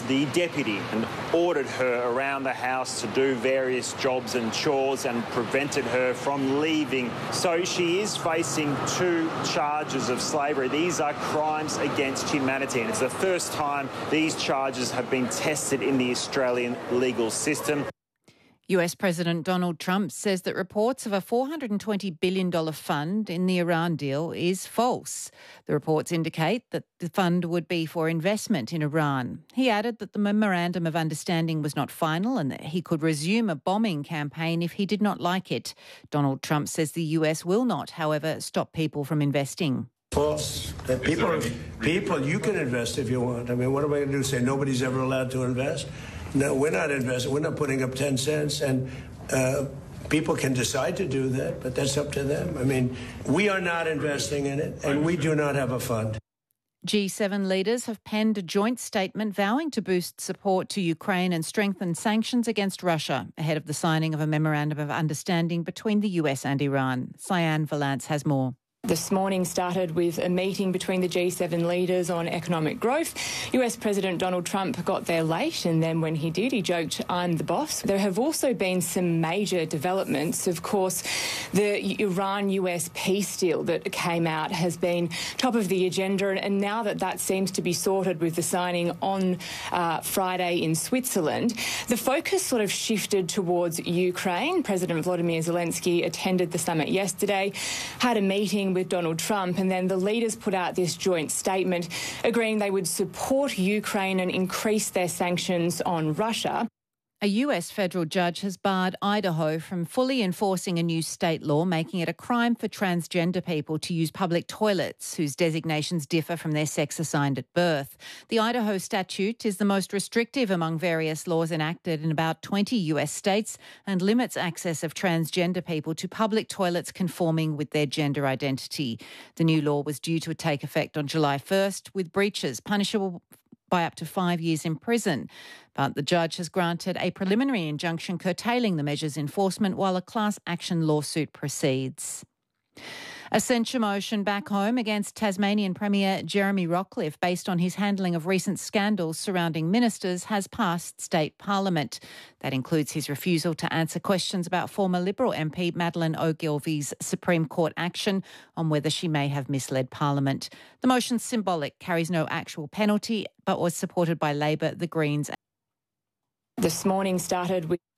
the deputy and ordered her around the house to do various jobs and chores and prevented her from leaving. So she is facing 2 charges of slavery. These are crimes against humanity, and it's the first time these charges have been tested in the Australian legal system. US President Donald Trump says that reports of a $420 billion fund in the Iran deal is false. The reports indicate that the fund would be for investment in Iran. He added that the memorandum of understanding was not final and that he could resume a bombing campaign if he did not like it. Donald Trump says the US will not, however, stop people from investing. False. People, you can invest if you want. I mean, what am I going to do, say nobody's ever allowed to invest? No, we're not investing. We're not putting up 10 cents. And people can decide to do that, but that's up to them. I mean, we are not investing in it, and we do not have a fund. G7 leaders have penned a joint statement vowing to boost support to Ukraine and strengthen sanctions against Russia ahead of the signing of a memorandum of understanding between the US and Iran. Cyan Valance has more. This morning started with a meeting between the G7 leaders on economic growth. US President Donald Trump got there late, and then when he did, he joked, "I'm the boss." There have also been some major developments. Of course, the Iran-US peace deal that came out has been top of the agenda, and now that seems to be sorted with the signing on Friday in Switzerland, the focus sort of shifted towards Ukraine. President Volodymyr Zelensky attended the summit yesterday, had a meeting with Donald Trump, and then the leaders put out this joint statement agreeing they would support Ukraine and increase their sanctions on Russia. A US federal judge has barred Idaho from fully enforcing a new state law making it a crime for transgender people to use public toilets whose designations differ from their sex assigned at birth. The Idaho statute is the most restrictive among various laws enacted in about 20 US states and limits access of transgender people to public toilets conforming with their gender identity. The new law was due to take effect on July 1st, with breaches punishable by up to 5 years in prison. But the judge has granted a preliminary injunction curtailing the measure's enforcement while a class action lawsuit proceeds. A censure motion back home against Tasmanian Premier Jeremy Rockliff, based on his handling of recent scandals surrounding ministers, has passed state parliament. That includes his refusal to answer questions about former Liberal MP Madeleine Ogilvy's Supreme Court action on whether she may have misled Parliament. The motion's symbolic, carries no actual penalty, but was supported by Labor, the Greens. This morning started with